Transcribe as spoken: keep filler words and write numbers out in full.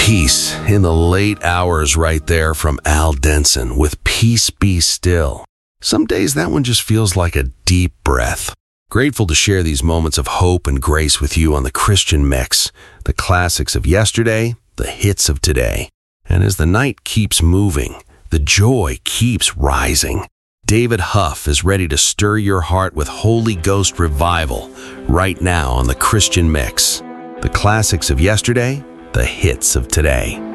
peace in the late hours right there from Al Denson with Peace Be Still. Some days that one just feels like a deep breath. Grateful to share these moments of hope and grace with you on the Christian Mix, the classics of yesterday, the hits of today. And as the night keeps moving, the joy keeps rising. David Huff is ready to stir your heart with Holy Ghost revival right now on the Christian Mix, the classics of yesterday, the hits of today.